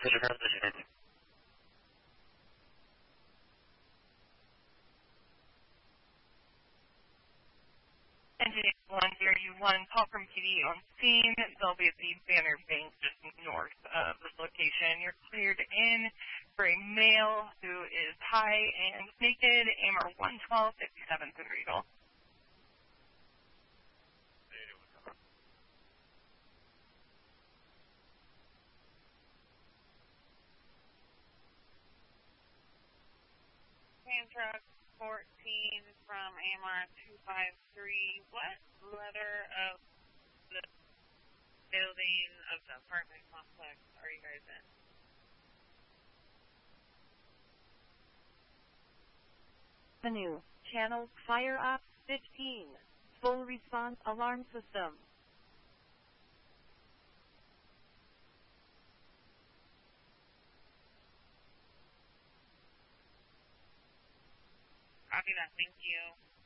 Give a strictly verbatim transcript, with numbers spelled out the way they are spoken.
Engine one zero U one, call from P D on scene. They'll be at the Banner Bank just north of this location. You're cleared in for a male who is high and naked, A M R one twelve fifty-seven Center Eagle. Truck fourteen from A M R two five three. What letter of the building of the apartment complex are you guys in? Menu, channel, fire up, fifteen. Full response alarm system. Copy that, thank you.